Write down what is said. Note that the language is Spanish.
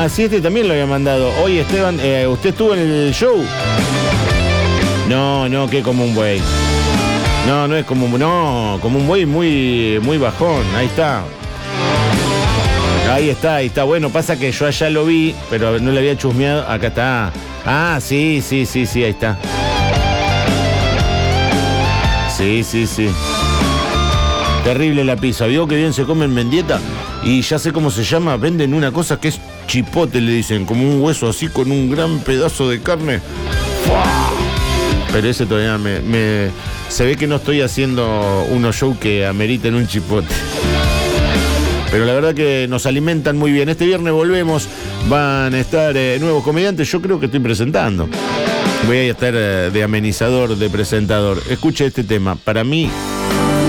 Ah, sí, este también lo había mandado. Oye, Esteban, ¿usted estuvo en el show? No, que como un buey. No es como un... No, como un buey muy bajón. Ahí está. Ahí está. Bueno, pasa que yo allá lo vi, pero no le había chusmeado. Acá está. Ah, sí, ahí está. Sí. Terrible la pizza. ¿Vio que bien se come en Mendieta? Y ya sé cómo se llama. Venden una cosa que es chipote, le dicen. Como un hueso así con un gran pedazo de carne. ¡Fua! Pero ese todavía se ve que no estoy haciendo unos shows que ameriten un chipote. Pero la verdad que nos alimentan muy bien. Este viernes volvemos. Van a estar nuevos comediantes. Yo creo que estoy presentando. Voy a estar de amenizador, de presentador. Escuche este tema. Para mí...